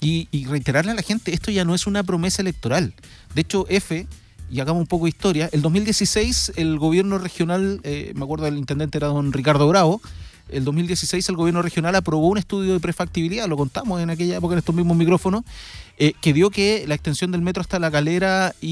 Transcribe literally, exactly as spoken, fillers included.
Y, y reiterarle a la gente, esto ya no es una promesa electoral. De hecho, F, y hagamos un poco de historia, el dos mil dieciséis el gobierno regional, eh, me acuerdo del intendente era don Ricardo Bravo, el dos mil dieciséis el gobierno regional aprobó un estudio de prefactibilidad, lo contamos en aquella época en estos mismos micrófonos, eh, que dio que la extensión del metro hasta La Calera y